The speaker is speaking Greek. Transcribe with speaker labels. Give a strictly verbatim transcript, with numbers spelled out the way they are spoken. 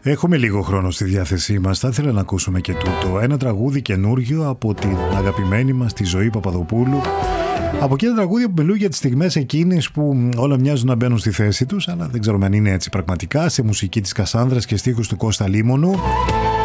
Speaker 1: Έχουμε λίγο χρόνο στη διάθεσή μας. Θα ήθελα να ακούσουμε και τούτο. Ένα τραγούδι καινούριο από την αγαπημένη μας τη Ζωή Παπαδοπούλου. Από εκείνα τα τραγούδια που μιλούν για τις στιγμές εκείνες που όλα μοιάζουν να μπαίνουν στη θέση τους, αλλά δεν ξέρουμε αν είναι έτσι πραγματικά. Σε μουσική της Κασάνδρας και στίχους του Κώστα Λίμωνου.